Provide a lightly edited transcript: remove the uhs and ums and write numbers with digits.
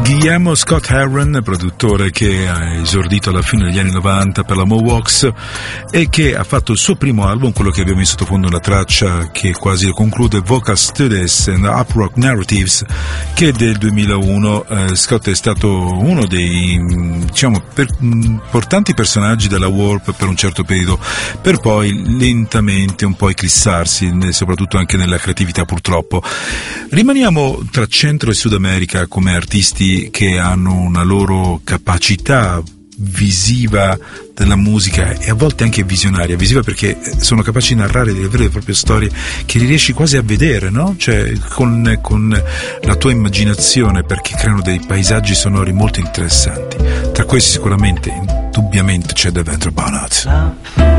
Guillermo Scott Heron, produttore che ha esordito alla fine degli anni 90 per la Mohawks e che ha fatto il suo primo album, quello che abbiamo in sottofondo, una traccia che quasi conclude, Vocal Studies and Up Rock Narratives, che è del 2001. Scott è stato uno dei importanti personaggi della Warp per un certo periodo, per poi lentamente un po' eclissarsi, soprattutto anche nella creatività, purtroppo. Rimaniamo tra Centro e Sud America come artisti che hanno una loro capacità visiva della musica e a volte anche visionaria, visiva perché sono capaci di narrare delle vere e proprie storie che riesci quasi a vedere, no? Cioè con la tua immaginazione, perché creano dei paesaggi sonori molto interessanti. Tra questi sicuramente, indubbiamente, c'è The Venture Bonnet.